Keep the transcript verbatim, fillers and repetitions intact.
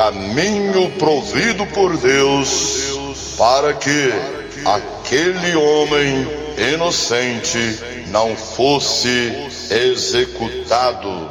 caminho provido por Deus para que aquele homem inocente não fosse executado.